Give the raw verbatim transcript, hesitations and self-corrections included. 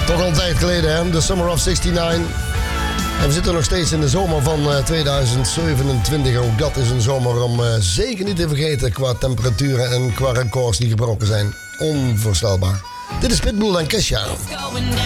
Toch al een tijd geleden, hè? The Summer of zestignegentig. En we zitten nog steeds in de zomer van uh, tweeduizend zevenentwintig. Ook dat is een zomer om uh, zeker niet te vergeten qua temperaturen en qua records die gebroken zijn. Onvoorstelbaar. Dit is Pitbull en Kesha.